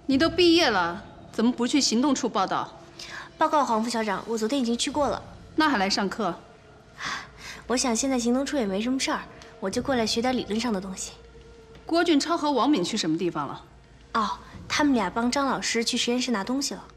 你都毕业了，怎么不去行动处报道？ 报告黄副校长，我昨天已经去过了。 那还来上课？ 我想现在行动处也没什么事儿，我就过来学点理论上的东西。 郭俊超和王敏去什么地方了？ 哦，他们俩帮张老师去实验室拿东西了。